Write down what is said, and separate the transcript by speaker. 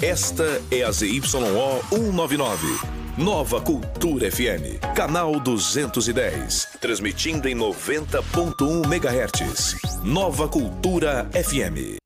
Speaker 1: Esta é a ZYO 199. Nova Cultura FM, canal 210, transmitindo em 90.1 MHz. Nova Cultura FM.